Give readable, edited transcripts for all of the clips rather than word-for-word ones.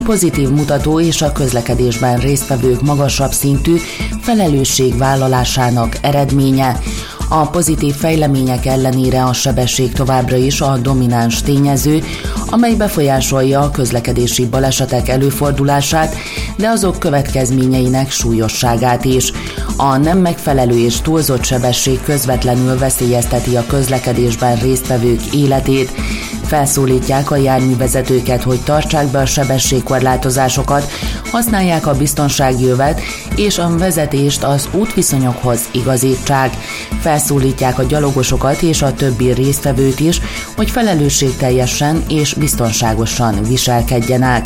pozitív mutató és a közlekedésben résztvevők magasabb szintű felelősségvállalásának eredménye. A pozitív fejlemények ellenére a sebesség továbbra is a domináns tényező, amely befolyásolja a közlekedési balesetek előfordulását, de azok következményeinek súlyosságát is. A nem megfelelő és túlzott sebesség közvetlenül veszélyezteti a közlekedésben résztvevők életét. Felszólítják a járművezetőket, hogy tartsák be a sebességkorlátozásokat, használják a biztonsági övet és a vezetést az útviszonyokhoz igazítsák. Felszólítják a gyalogosokat és a többi résztvevőt is, hogy felelősségteljesen és biztonságosan viselkedjenek.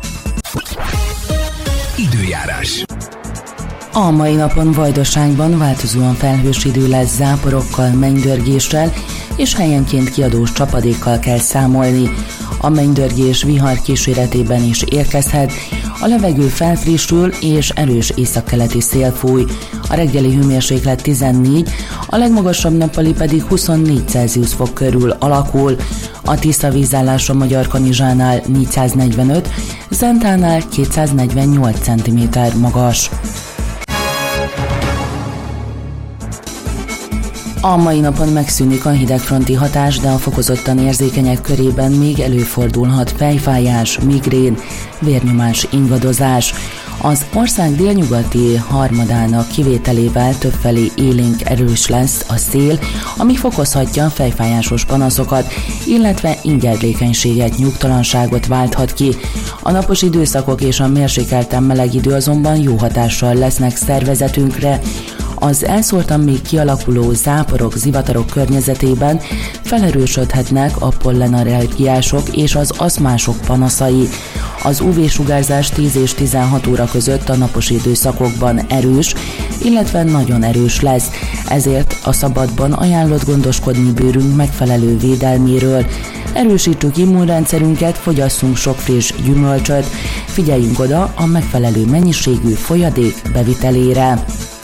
Időjárás. A mai napon Vajdaságban változóan felhős idő lesz, záporokkal, mennydörgéssel és helyenként kiadós csapadékkal kell számolni. A mennydörgés vihar kíséretében is érkezhet, a levegő felfrissül és erős északkeleti szél fúj. A reggeli hőmérséklet 14, a legmagasabb nappali pedig 24 Celsius fok körül alakul. A tiszta vízállás a Magyarkanizsánál 445, Zentánál 248 cm magas. A mai napon megszűnik a hidegfronti hatás, de a fokozottan érzékenyek körében még előfordulhat fejfájás, migrén, vérnyomás ingadozás. Az ország délnyugati harmadának kivételével többfelé élénk erős lesz a szél, ami fokozhatja a fejfájásos panaszokat, illetve ingerlékenységet, nyugtalanságot válthat ki. A napos időszakok és a mérsékelten meleg idő azonban jó hatással lesznek szervezetünkre. Az elszórtan még kialakuló záporok, zivatarok környezetében felerősödhetnek a pollenallergiások és az aszmások panaszai. Az UV-sugárzás 10 és 16 óra között a napos időszakokban erős, illetve nagyon erős lesz, ezért a szabadban ajánlott gondoskodni bőrünk megfelelő védelméről. Erősítsük immunrendszerünket, fogyasszunk sok friss gyümölcsöt, figyeljünk oda a megfelelő mennyiségű folyadék bevitelére.